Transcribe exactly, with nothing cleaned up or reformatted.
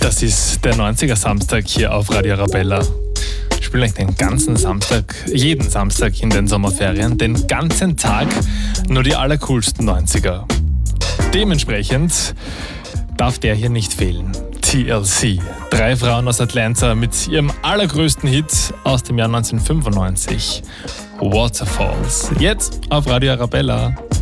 Das ist der neunziger Samstag hier auf Radio Arabella. Ich spiele euch den ganzen Samstag, jeden Samstag in den Sommerferien, den ganzen Tag nur die allercoolsten neunziger. Dementsprechend darf der hier nicht fehlen. T L C. Drei Frauen aus Atlanta mit ihrem allergrößten Hit aus dem Jahr neunzehnhundertfünfundneunzig. Waterfalls. Jetzt auf Radio Arabella.